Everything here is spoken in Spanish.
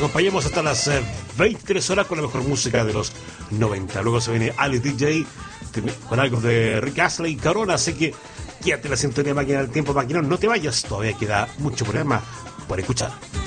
acompañamos hasta las 23 horas con la mejor música de los 90. Luego se viene Alex DJ con algo de Rick Astley y Corona, así que quédate en la sintonía Máquina del Tiempo, Maquinón, no te vayas, todavía queda mucho programa por escuchar.